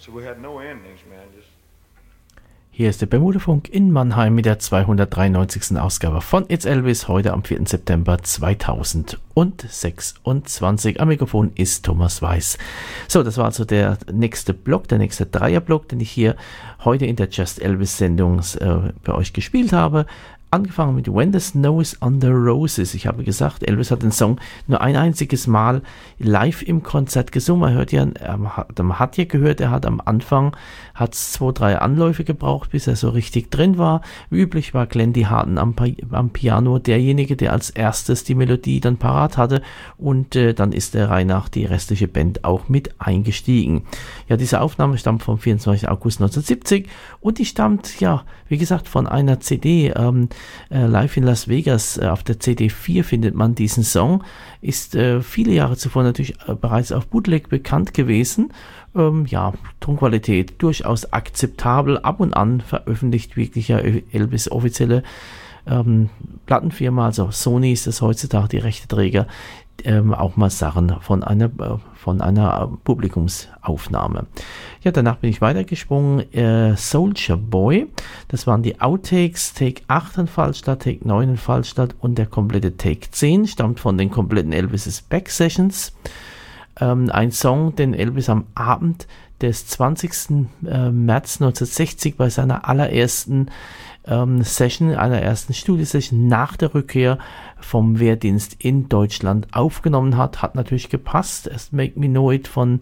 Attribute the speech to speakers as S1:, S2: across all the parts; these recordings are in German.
S1: Hier ist der Bermudafunk in Mannheim mit der 293. Ausgabe von It's Elvis, heute am 4. September 2026. Am Mikrofon ist Thomas Weiß. So, das war also der nächste Block, der nächste Dreierblock, den ich hier heute in der Just Elvis-Sendung bei euch gespielt habe. Angefangen mit When the Snow is on the Roses. Ich habe gesagt, Elvis hat den Song nur ein einziges Mal live im Konzert gesungen. Man hat ja gehört, er hat am Anfang 2-3 Anläufe gebraucht, bis er so richtig drin war. Wie üblich war Glendy Harton am Piano derjenige, der als erstes die Melodie dann parat hatte, und dann ist der Reihe nach die restliche Band auch mit eingestiegen. Ja, diese Aufnahme stammt vom 24. August 1970 und die stammt, ja, wie gesagt, von einer CD, Live in Las Vegas. Auf der CD 4 findet man diesen Song. Ist viele Jahre zuvor natürlich bereits auf Bootleg bekannt gewesen. Ja, Tonqualität durchaus akzeptabel. Ab und an veröffentlicht wirklich ja Elvis offizielle Plattenfirma, also Sony ist das heutzutage, die Rechteträger, auch mal Sachen von einer Publikumsaufnahme. Ja, danach bin ich weitergesprungen. Soldier Boy, das waren die Outtakes, Take 8 in Fallstadt, Take 9 in Fallstadt und der komplette Take 10 stammt von den kompletten Elvis' Back Sessions. Ein Song, den Elvis am Abend des 20. März 1960 bei seiner allerersten Session, einer ersten Studiosession nach der Rückkehr vom Wehrdienst in Deutschland aufgenommen hat natürlich gepasst. Erst Make Me Know It von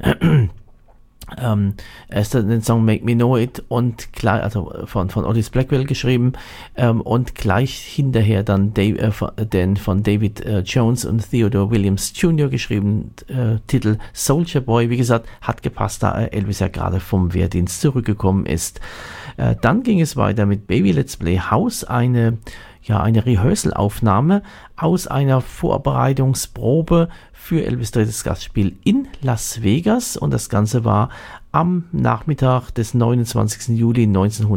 S1: erst den Song Make Me Know It und gleich, also von Otis Blackwell geschrieben, und gleich hinterher dann den von David Jones und Theodore Williams Jr. geschrieben Titel Soldier Boy. Wie gesagt, hat gepasst, da Elvis ja gerade vom Wehrdienst zurückgekommen ist. Dann ging es weiter mit Baby Let's Play House, eine Rehearsal-Aufnahme aus einer Vorbereitungsprobe für Elvis' drittes Gastspiel in Las Vegas, und das Ganze war am Nachmittag des 29. Juli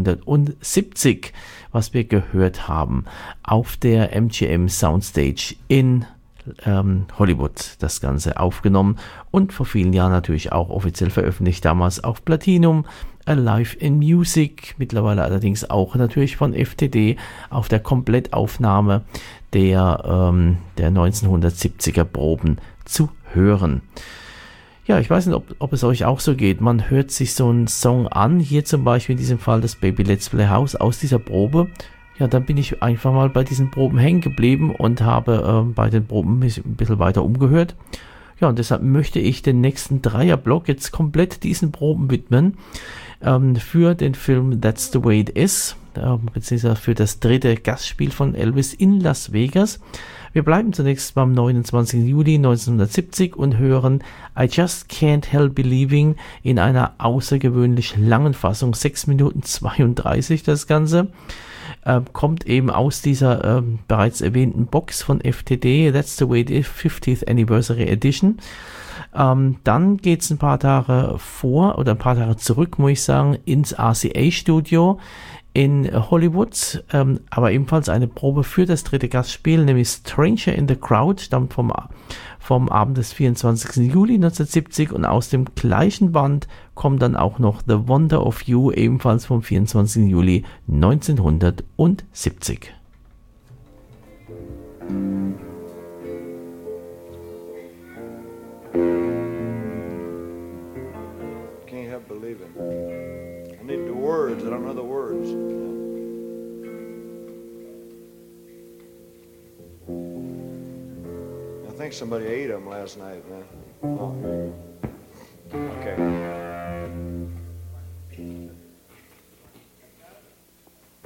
S1: 1970, was wir gehört haben, auf der MGM Soundstage in Hollywood, das Ganze aufgenommen und vor vielen Jahren natürlich auch offiziell veröffentlicht, damals auf Platinum, Alive in Music, mittlerweile allerdings auch natürlich von FTD auf der Komplettaufnahme der 1970er Proben zu hören. Ja, ich weiß nicht, ob es euch auch so geht. Man hört sich so einen Song an, hier zum Beispiel in diesem Fall das Baby Let's Play House aus dieser Probe. Ja, dann bin ich einfach mal bei diesen Proben hängen geblieben und habe bei den Proben mich ein bisschen weiter umgehört. Ja, und deshalb möchte ich den nächsten Dreierblock jetzt komplett diesen Proben widmen, für den Film That's the Way It Is, beziehungsweise für das dritte Gastspiel von Elvis in Las Vegas. Wir bleiben zunächst beim 29. Juli 1970 und hören I Just Can't Help Believing in einer außergewöhnlich langen Fassung, 6 Minuten 32 das Ganze. Kommt eben aus dieser bereits erwähnten Box von FTD, That's the Way It Is, 50th Anniversary Edition. Dann geht es ein paar Tage zurück, muss ich sagen, ins RCA-Studio in Hollywood, aber ebenfalls eine Probe für das dritte Gastspiel, nämlich Stranger in the Crowd, stammt vom Abend des 24. Juli 1970, und aus dem gleichen Band kommt dann auch noch The Wonder of You, ebenfalls vom 24. Juli 1970.
S2: Can't help believing. I need the words. I don't know the words. I think somebody ate them last night, man. Oh, here you go.